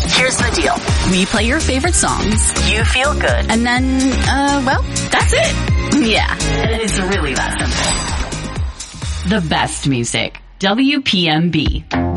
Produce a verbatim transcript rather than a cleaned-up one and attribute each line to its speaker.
Speaker 1: Here's the deal. We play your favorite songs. You feel good. And then, uh, well, that's it. Yeah. It's really that simple. The best music. W P M B.